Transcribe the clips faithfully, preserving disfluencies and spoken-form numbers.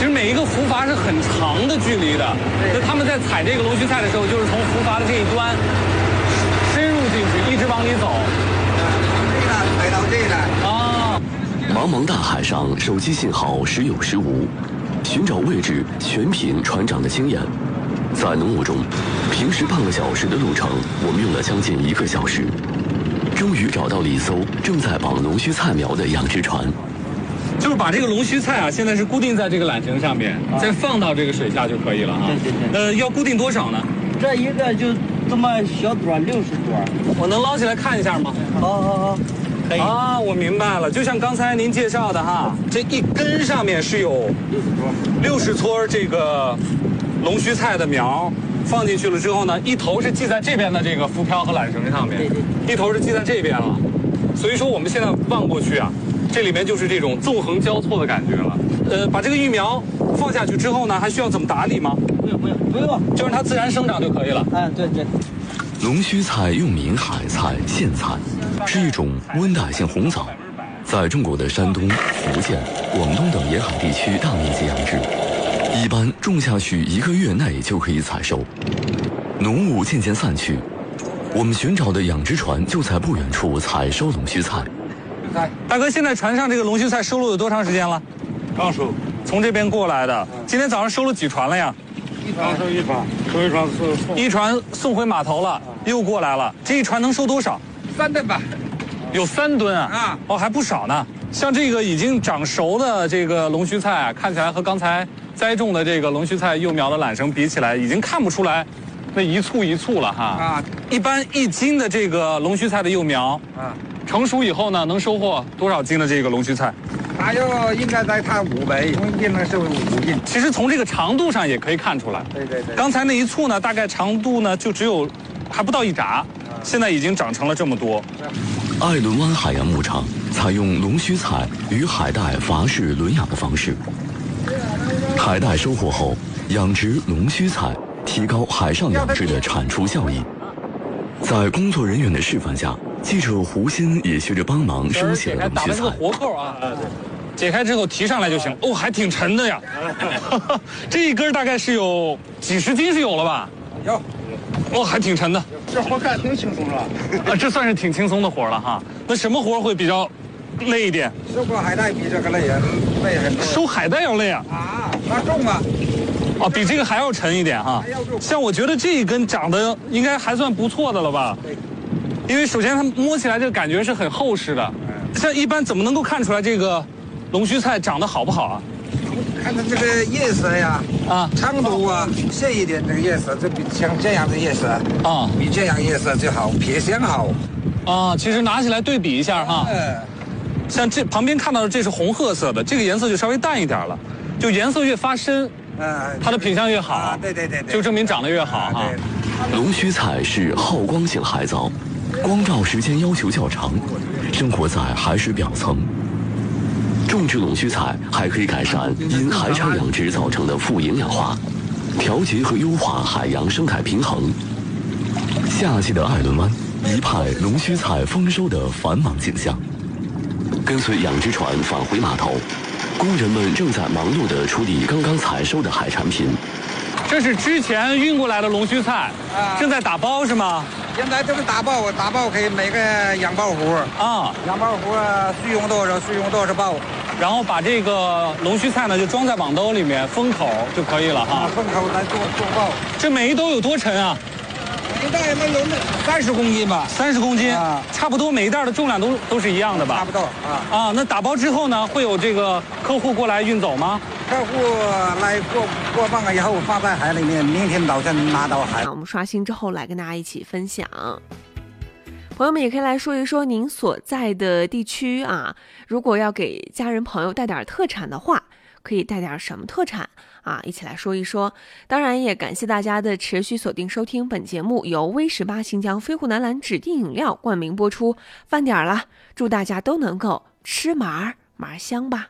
其实每一个浮筏是很长的距离的，那他们在采这个龙须菜的时候，就是从浮筏的这一端深入进去，一直往里走。 这个采到这个啊。 茫茫大海上，手机信号时有时无，寻找位置全凭船长的经验。在浓雾中，平时半个小时的路程，我们用了将近一个小时，终于找到了一艘正在绑龙须菜苗的养殖船。 就是把这个龙须菜啊，现在是固定在这个缆绳上面，啊、再放到这个水下就可以了啊。 对对对。 呃，要固定多少呢？ 这一个就这么小撮，六十撮。 我能捞起来看一下吗？ 好好好，可以。 啊，我明白了，就像刚才您介绍的哈，这一根上面是有六十撮， 六十撮这个龙须菜的苗。放进去了之后呢，一头是系在这边的这个浮漂和缆绳上面， 对对对， 一头是系在这边了。所以说我们现在望过去啊，这里面就是这种纵横交错的感觉了。呃，把这个育苗放下去之后呢，还需要怎么打理吗？ 不用不用不用， 就让它自然生长就可以了。 嗯，对对。 龙须菜又名海菜、苋菜，是一种温带性红枣，在中国的山东、福建、广东等沿海地区大面积养殖。一般种下去一个月内就可以采收。浓雾渐渐散去，我们寻找的养殖船就在不远处采收龙须菜。 大哥，现在船上这个龙须菜收录有多长时间了？ 刚收， 从这边过来的。今天早上收了几船了呀？ 刚收一船，收一船送一船送回码头了，又过来了。这一船能收多少？ 三吨吧。 有三吨啊！ 啊， 哦，还不少呢。像这个已经长熟的这个龙须菜啊，看起来和刚才栽种的这个龙须菜幼苗的缆绳比起来，已经看不出来那一簇一簇了哈。 啊， 一般一斤的这个龙须菜的幼苗啊， 成熟以后呢，能收获多少斤的这个龙须菜？ 大约应该在它五百，一斤能收五斤。 其实从这个长度上也可以看出来。 对对对。 刚才那一簇呢，大概长度呢就只有还不到一拃，现在已经长成了这么多。 艾伦湾海洋牧场采用龙须菜与海带筏式轮养的方式，海带收获后养殖龙须菜，提高海上养殖的产出效益。在工作人员的示范下，记者胡鑫也学着帮忙收起了龙须菜。打了这个活扣啊，解开之后提上来就行。哦，还挺沉的呀，这一根大概是有几十斤是有了吧？ 有。 哦，还挺沉的。 这活干挺轻松了。 啊，这算是挺轻松的活了哈。那什么活会比较累一点？ 收过海带比这个累很累很多。 收海带要累啊？ 啊，那重啊。 哦，比这个还要沉一点哈。像我觉得这一根长得应该还算不错的了吧？ 对。 因为首先它摸起来这个感觉是很厚实的。像一般怎么能够看出来这个龙须菜长得好不好啊？ 看它这个叶色呀， 啊， 长度啊，细一点这个叶色，这比像这样的叶色啊， 比这样叶色就好，撇香好。 啊，其实拿起来对比一下哈， 嗯， 像这旁边看到的这是红褐色的，这个颜色就稍微淡一点了，就颜色越发深， 嗯， 它的品相越好。 啊，对对对对， 就证明长得越好哈。 龙须菜是好光性海藻，光照时间要求较长，生活在海水表层。种植龙须菜还可以改善因海产养殖造成的富营养化，调节和优化海洋生态平衡。夏季的艾伦湾一派龙须菜丰收的繁忙景象。跟随养殖船返回码头，工人们正在忙碌地处理刚刚采收的海产品。 这是之前运过来的龙须菜， 啊， 正在打包是吗？ 现在这个打包，打包可以每个养包户啊， 养包户需用多少需用多少包， 然后把这个龙须菜呢就装在网兜里面封口就可以了哈。 啊，封口来做做包。 这每一兜有多沉啊？ 每一袋能有那三十公斤吧？ 三十公斤啊， 差不多每一袋的重量都都是一样的吧？ 差不多啊。 啊，那打包之后呢，会有这个客户过来运走吗？ 客户来过过磅了以后放在海里面，明天早晨拿到海。 我们刷新之后来跟大家一起分享。朋友们也可以来说一说您所在的地区啊，如果要给家人朋友带点特产的话，可以带点什么特产啊？一起来说一说。当然也感谢大家的持续锁定收听本节目，由 V 十八新疆飞虎南蓝指定饮料冠名播出。饭点了，祝大家都能够吃麻麻香吧。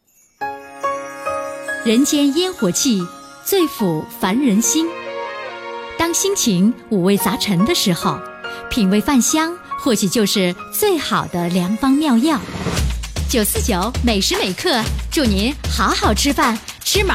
人间烟火气，最抚凡人心。当心情五味杂陈的时候，品味饭香或许就是最好的良方妙药。九四九每时每刻，祝您好好吃饭，吃麻